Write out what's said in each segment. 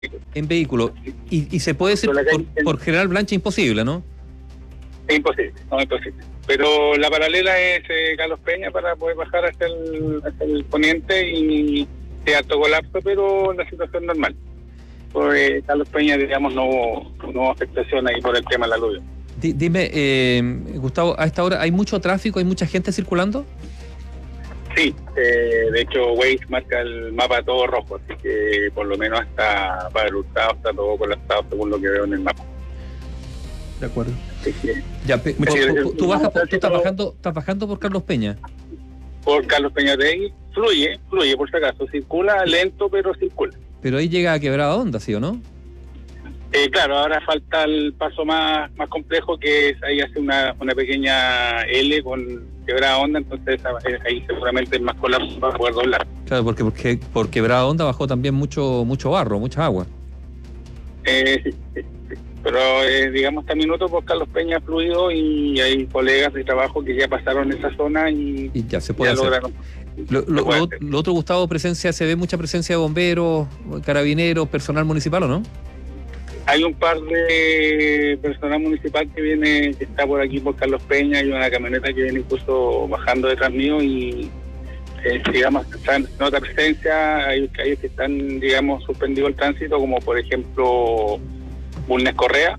En vehículo. Y se puede decir por General Blanche imposible, ¿no? Es imposible, no es imposible. Pero la paralela es Carlos Peña para poder bajar hasta el poniente y de alto colapso, pero la situación normal. Pues Carlos Peña, digamos, no hubo afectación ahí por el tema de la lluvia. Dime, Gustavo, a esta hora ¿hay mucho tráfico, hay mucha gente circulando? Sí, de hecho Waze marca el mapa todo rojo, así que por lo menos hasta para el Hurtado está todo colapsado según lo que veo en el mapa. De acuerdo. Ya, tú estás bajando por Carlos Peña. Por Carlos Peña de ahí, fluye por si acaso, circula lento pero circula. Pero ahí llega a Quebrada Honda, ¿sí o no? Claro, ahora falta el paso más complejo, que es ahí hace una pequeña L con Quebrada Honda, entonces ahí seguramente es más colapso para poder doblar. Claro, porque por Quebrada Honda bajó también mucho barro, mucha agua. Sí. Pero digamos hasta minutos por Carlos Peña fluido y hay colegas de trabajo que ya pasaron esa zona y ya se puede hacer. Lograron. Lo otro, Gustavo, se ve mucha presencia de bomberos, carabineros, personal municipal, ¿o no? Hay un par de personal municipal que está por aquí por Carlos Peña, y una camioneta que viene incluso bajando detrás mío y digamos están en otra presencia. Hay calles que están, digamos, suspendido el tránsito, como por ejemplo Bulnes Correa,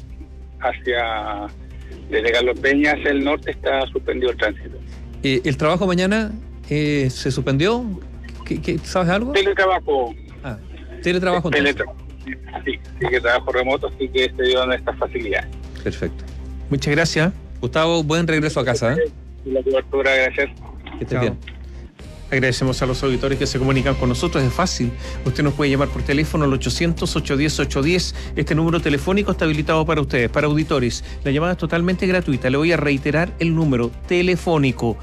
desde Carlos Peña hacia el norte está suspendido el tránsito. ¿El trabajo mañana se suspendió? ¿Sabes algo? Teletrabajo. Teletrabajo. Sí, que trabajo remoto, así que se dio estas facilidades. Perfecto. Muchas gracias. Gustavo, buen regreso a casa. Y la cobertura, gracias. Que estés bien. Agradecemos a los auditores que se comunican con nosotros. Es fácil. Usted nos puede llamar por teléfono al 800-810-810. Este número telefónico está habilitado para ustedes, para auditores. La llamada es totalmente gratuita. Le voy a reiterar el número telefónico: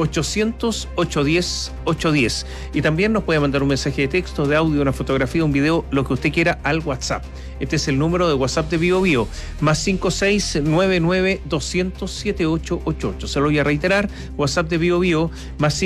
800-810-810. Y también nos puede mandar un mensaje de texto, de audio, una fotografía, un video, lo que usted quiera, al WhatsApp. Este es el número de WhatsApp de BioBio, más 5699-200-7888. Se lo voy a reiterar: WhatsApp de BioBio, más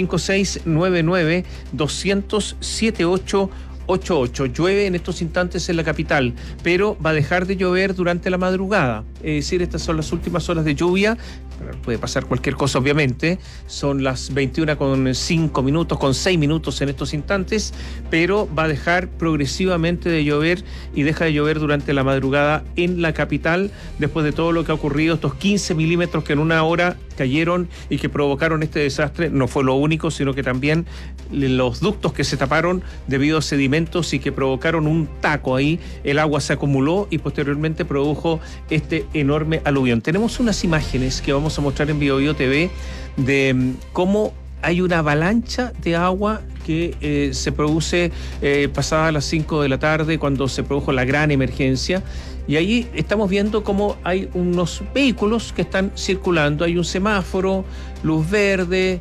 5699-200-7888. Llueve en estos instantes en la capital, pero va a dejar de llover durante la madrugada. Es decir, estas son las últimas horas de lluvia. Puede pasar cualquier cosa, obviamente. Son las 21:05, con 6 minutos en estos instantes, pero va a dejar progresivamente de llover y deja de llover durante la madrugada en la capital, después de todo lo que ha ocurrido, estos 15 milímetros que en una hora cayeron y que provocaron este desastre. No fue lo único, sino que también los ductos que se taparon debido a sedimentos y que provocaron un taco ahí. El agua se acumuló y posteriormente produjo este enorme aluvión. Tenemos unas imágenes que vamos a mostrar en BioBio TV de cómo hay una avalancha de agua que se produce pasada las 5 de la tarde, cuando se produjo la gran emergencia. Y ahí estamos viendo cómo hay unos vehículos que están circulando. Hay un semáforo, luz verde,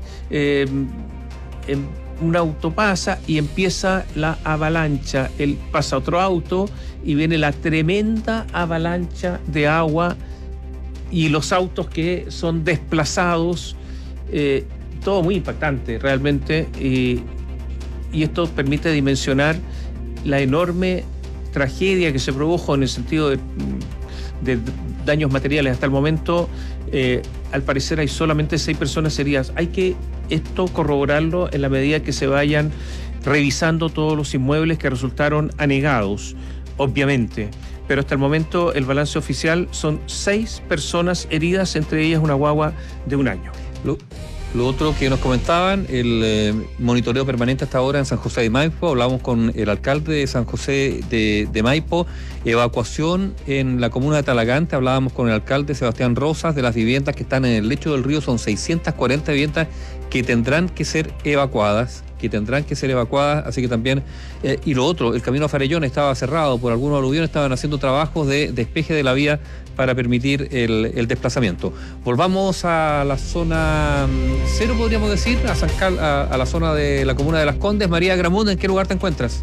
un auto pasa y empieza la avalancha. Pasa otro auto y viene la tremenda avalancha de agua y los autos que son desplazados. Todo muy impactante realmente, y esto permite dimensionar la enorme tragedia que se produjo en el sentido de daños materiales. Hasta el momento, al parecer, hay solamente 6 personas heridas. Hay que esto corroborarlo en la medida que se vayan revisando todos los inmuebles que resultaron anegados, obviamente. Pero hasta el momento el balance oficial son 6 personas heridas, entre ellas una guagua de 1 año. Lo otro que nos comentaban, el monitoreo permanente hasta ahora en San José de Maipo. Hablamos con el alcalde de San José de Maipo. Evacuación en la comuna de Talagante. Hablábamos con el alcalde Sebastián Rosas de las viviendas que están en el lecho del río. Son 640 viviendas que tendrán que ser evacuadas. Así que también, y lo otro, el camino a Farellón estaba cerrado por algunos aluviones, estaban haciendo trabajos de despeje de la vía para permitir el desplazamiento. Volvamos a la zona cero, podríamos decir, a la zona de la comuna de Las Condes. María Gramund, ¿en qué lugar te encuentras?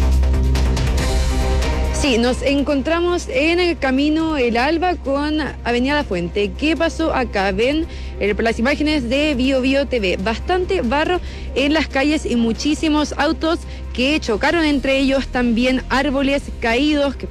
Sí, nos encontramos en el camino El Alba con Avenida La Fuente. ¿Qué pasó acá? Ven por las imágenes de BioBio TV. Bastante barro en las calles y muchísimos autos que chocaron entre ellos, también árboles caídos que